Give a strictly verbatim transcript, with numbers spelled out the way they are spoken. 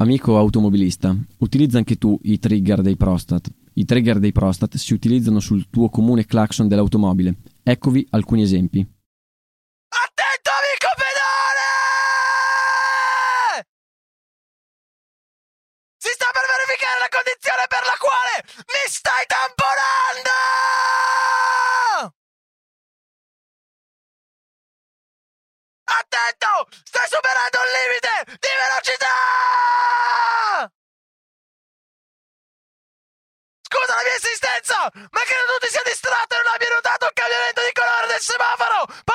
Amico automobilista, utilizza anche tu i trigger dei Prostat. I trigger dei Prostat si utilizzano sul tuo comune clacson dell'automobile. Eccovi alcuni esempi. Attento, amico pedone! Si sta per verificare la condizione per la quale mi stai tamponando! Attento! Stai superando il limite di velocità! Scusa la mia insistenza, ma credo tu ti sia distratto e non abbia notato il cambiamento di colore del semaforo!